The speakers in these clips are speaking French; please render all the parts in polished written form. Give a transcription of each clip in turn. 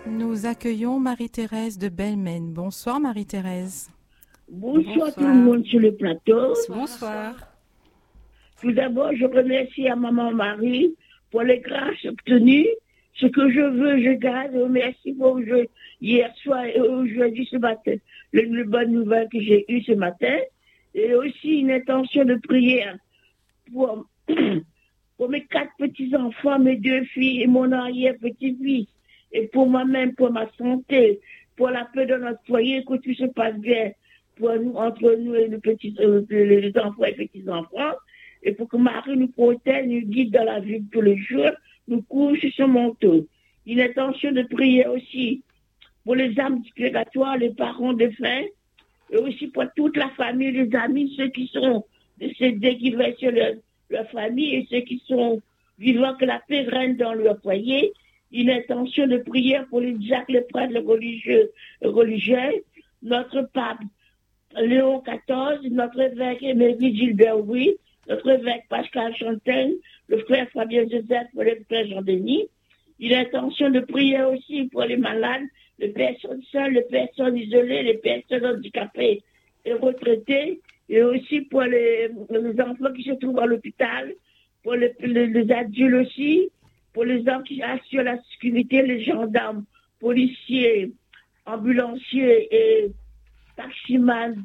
Nous accueillons Marie-Thérèse de Belmen. Bonsoir Marie-Thérèse. Bonsoir tout le monde sur le plateau. Bonsoir. Tout d'abord, je remercie à maman Marie pour les grâces obtenues. Ce que je veux, je garde. Merci pour hier soir et aujourd'hui ce matin. Les bonnes nouvelles que j'ai eues ce matin. Et aussi une intention de prière pour, pour mes 4 petits-enfants, mes 2 filles et mon arrière-petit-fils. Et pour moi-même, pour ma santé, pour la paix de notre foyer, que tout se passe bien pour nous, entre nous et les enfants et petits-enfants. Et pour que Marie nous protège, nous guide dans la vie de tous les jours, nous couvre sur son manteau. Une intention de prière aussi pour les âmes du purgatoire, les parents défunts, et aussi pour toute la famille, les amis, ceux qui sont décédés, qui restent sur leur famille, et ceux qui sont vivants, que la paix règne dans leur foyer. Une intention de prière pour les diacres, les prêtres, les religieux, notre pape Léon XIV, notre évêque Émérite Gilbert Louis, notre évêque Pascal Chantel, le frère Fabien Joseph, pour le frère Jean-Denis. Une intention de prière aussi pour les malades, les personnes seules, les personnes isolées, les personnes handicapées et retraitées, et aussi pour les enfants qui se trouvent à l'hôpital, pour les adultes aussi, pour les gens qui assurent la sécurité, les gendarmes, policiers, ambulanciers et taximans,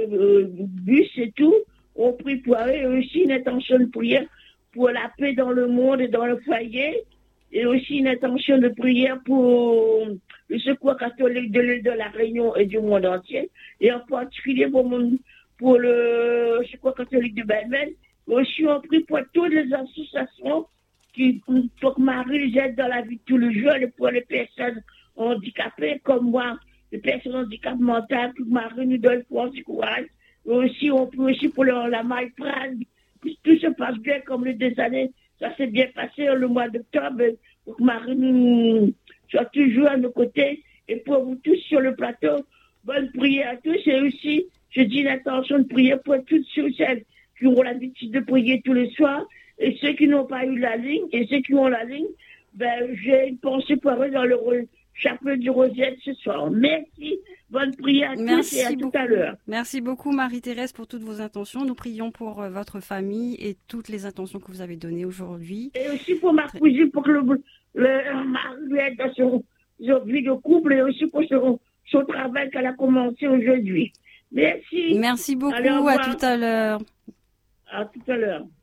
bus et tout. On prie pour eux, et aussi une intention de prière pour la paix dans le monde et dans le foyer, et aussi une intention de prière pour le secours catholique de l'île de la Réunion et du monde entier, et en particulier pour le secours catholique de Belmen. Aussi, on prie pour toutes les associations pour que Marie les aide dans la vie de tous les jours, et pour les personnes handicapées comme moi, les personnes handicapées mentales, que Marie nous donne force et courage. Et aussi, on prie aussi pour la maltraite, que tout se passe bien comme les 2 années. Ça s'est bien passé le mois d'octobre, pour que Marie nous soit toujours à nos côtés. Et pour vous tous sur le plateau, bonne prière à tous. Et aussi, je dis l'intention de prier pour toutes celles qui ont l'habitude de prier tous les soirs, et ceux qui n'ont pas eu la ligne, et ceux qui ont la ligne, j'ai une pensée pour eux dans le chapelet du Rosette ce soir. Merci, bonne prière à tous et à tout à l'heure. Merci beaucoup Marie-Thérèse pour toutes vos intentions. Nous prions pour votre famille et toutes les intentions que vous avez données aujourd'hui. Et aussi pour ma cousine, pour que le mari aide dans son vie de couple, et aussi pour son travail qu'elle a commencé aujourd'hui. Merci. Merci beaucoup, allez, à tout à l'heure. À tout à l'heure.